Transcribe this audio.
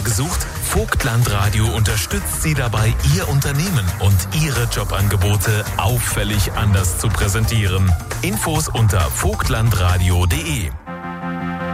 Mitarbeiter gesucht? Vogtland Radio unterstützt Sie dabei, Ihr Unternehmen und Ihre Jobangebote auffällig anders zu präsentieren. Infos unter vogtlandradio.de.